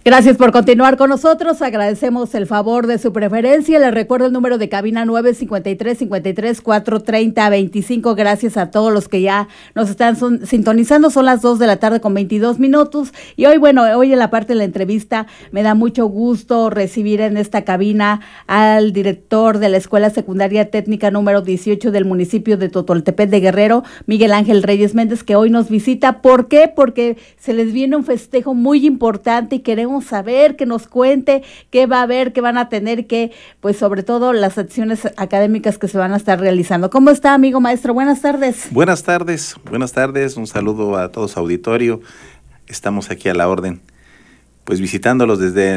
Gracias por continuar con nosotros, agradecemos el favor de su preferencia. Les recuerdo el número de cabina 953-53-430-25. Gracias a todos los que ya nos están sintonizando. Son las 2 de la tarde con 22 minutos. Y hoy en la parte de la entrevista me da mucho gusto recibir en esta cabina al director de la Escuela Secundaria Técnica número 18 del municipio de Totoltepec de Guerrero, Miguel Ángel Reyes Méndez, que hoy nos visita. ¿Por qué? Porque se les viene un festejo muy importante y queremos saber, que nos cuente qué va a haber, qué van a tener, que pues sobre todo las acciones académicas que se van a estar realizando. ¿Cómo está, amigo maestro? Buenas tardes. Buenas tardes, un saludo a todo su auditorio. Estamos aquí a la orden, pues visitándolos desde